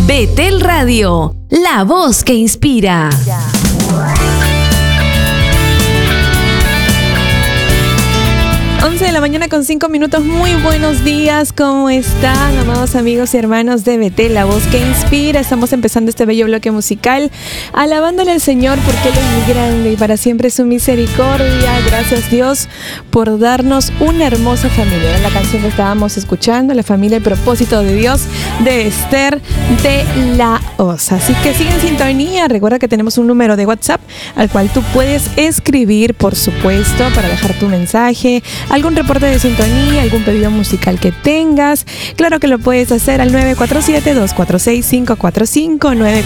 Betel Radio, la voz que inspira. 11 de la mañana con 5 minutos. Muy buenos días, ¿cómo están, amados amigos y hermanos de Betel, la voz que inspira? Estamos empezando este bello bloque musical alabándole al Señor porque Él es muy grande y para siempre es su misericordia. Gracias, Dios, por darnos una hermosa familia. Era la canción que estábamos escuchando, la familia El Propósito de Dios, de Esther de la Osa. Así que sigue en sintonía. Recuerda que tenemos un número de WhatsApp al cual tú puedes escribir, por supuesto, para dejar tu mensaje, algún reporte de sintonía, algún pedido musical que tengas. Claro que lo puedes hacer al 947-246-545,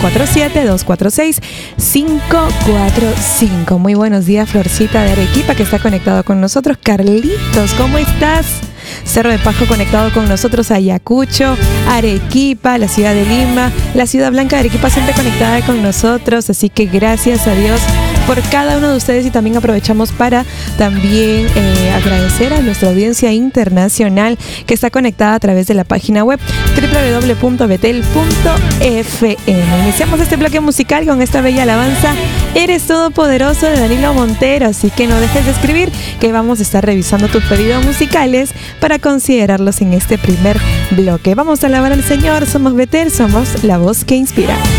947-246-545. Muy buenos días, Florcita de Arequipa, que está conectado con nosotros. Carlitos, ¿cómo estás? Cerro de Pasco conectado con nosotros, Ayacucho, Arequipa, la ciudad de Lima, la ciudad blanca de Arequipa siempre conectada con nosotros, así que gracias a Dios por cada uno de ustedes y también aprovechamos para también agradecer a nuestra audiencia internacional que está conectada a través de la página web www.betel.fm. Iniciamos este bloque musical con esta bella alabanza Eres Todopoderoso de Danilo Montero, así que no dejes de escribir que vamos a estar revisando tus pedidos musicales para considerarlos en este primer bloque. Vamos a alabar al Señor, somos Betel, somos la voz que inspira.